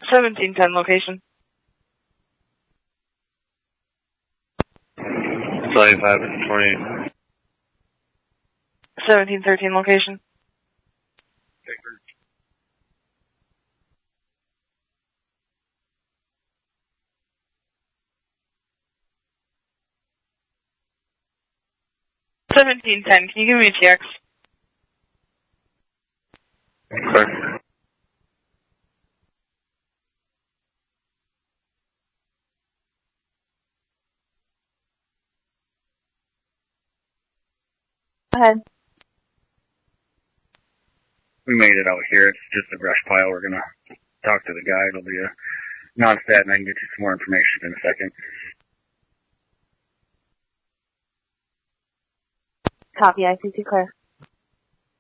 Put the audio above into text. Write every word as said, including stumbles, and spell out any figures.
seventeen ten location. seventy-five twenty-eight. seventeen thirteen location. seventeen ten, can you give me a T X? Okay. Go ahead. We made it out here. It's just a brush pile. We're going to talk to the guy. It'll be a non-stat, and I can get you some more information in a second. Copy, I C C clear.